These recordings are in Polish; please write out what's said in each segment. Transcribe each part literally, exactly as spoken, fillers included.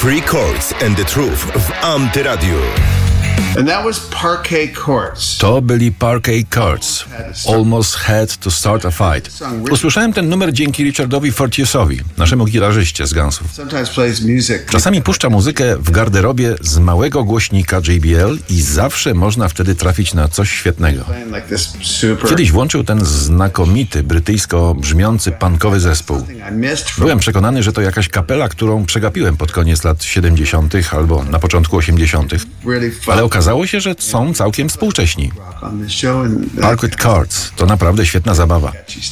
Three Chords and the Truth w Antyradiu. And that was Parquet Courts. To byli Parquet Courts. Almost Had to Start a Fight. Usłyszałem ten numer dzięki Richardowi Fortiusowi, naszemu gitarzyście z Gunsów. Czasami puszcza muzykę w garderobie z małego głośnika J B L i zawsze można wtedy trafić na coś świetnego. Kiedyś włączył ten znakomity, brytyjsko brzmiący punkowy zespół. Byłem przekonany, że to jakaś kapela, którą przegapiłem pod koniec lat siedemdziesiątych albo na początku osiemdziesiątych. Ale okazało się, że są całkiem współcześni. Parquet Courts to naprawdę świetna zabawa.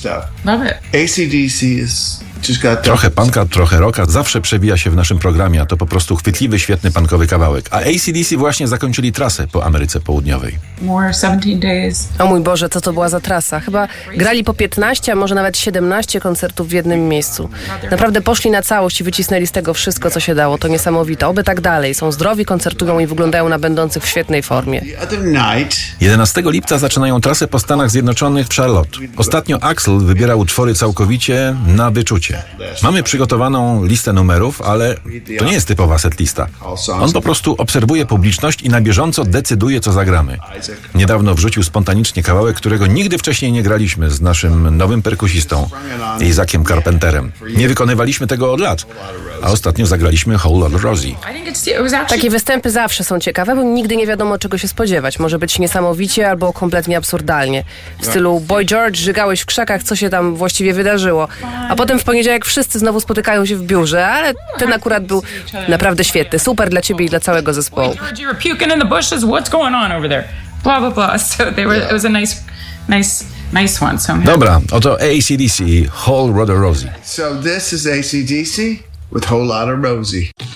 Trochę punka, trochę rocka zawsze przewija się w naszym programie, a to po prostu chwytliwy, świetny punkowy kawałek. A A C D C właśnie zakończyli trasę po Ameryce Południowej. O mój Boże, co to była za trasa? Chyba grali po piętnaście, a może nawet siedemnaście koncertów w jednym miejscu. Naprawdę poszli na całość i wycisnęli z tego wszystko, co się dało. To niesamowite. Oby tak dalej. Są zdrowi, koncertują i wyglądają na będących w świetnej formie. jedenastego lipca zaczynają trasę po Stanach Zjednoczonych w Charlotte. Ostatnio Axl wybiera utwory całkowicie na wyczucie. Mamy przygotowaną listę numerów, ale to nie jest typowa setlista. On po prostu obserwuje publiczność i na bieżąco decyduje, co zagramy. Niedawno wrzucił spontanicznie kawałek, którego nigdy wcześniej nie graliśmy z naszym nowym perkusistą, Isaaciem Carpenterem. Nie wykonywaliśmy tego od lat, a ostatnio zagraliśmy Whole Lotta Rosie. Takie występy zawsze są ciekawe, bo nigdy nie wiadomo, czego się spodziewać. Może być niesamowicie albo kompletnie absurdalnie. W stylu Boy George, żygałeś w krzakach, co się tam właściwie wydarzyło. A potem w poniedziałek wszyscy znowu spotykają się w biurze, ale ten akurat był naprawdę świetny. Super dla ciebie i dla całego zespołu. Dobra, oto A C D C, Whole Lotta Rosie. So this is A C D C with Whole Lotta Rosie.